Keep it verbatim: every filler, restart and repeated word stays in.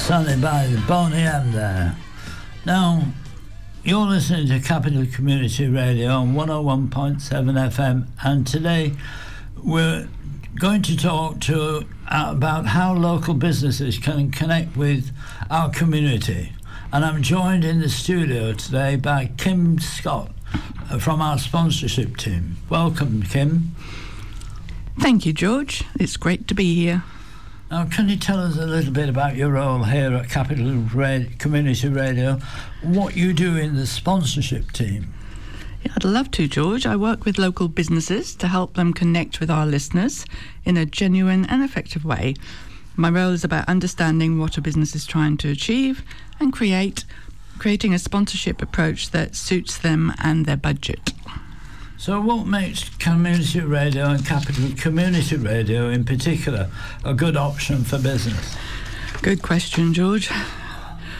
Sunny by the Boney M there. Now, you're listening to Capital Community Radio on one oh one point seven F M, and today we're going to talk to uh, about how local businesses can connect with our community. And I'm joined in the studio today by Kim Scott uh, from our sponsorship team. Welcome, Kim. Thank you, George. It's great to be here. Now, can you tell us a little bit about your role here at Capital Ra- Community Radio, what you do in the sponsorship team? Yeah, I'd love to, George. I work with local businesses to help them connect with our listeners in a genuine and effective way. My role is about understanding what a business is trying to achieve and create, creating a sponsorship approach that suits them and their budget. So what makes community radio and Capital Community Radio in particular a good option for business? Good question, George.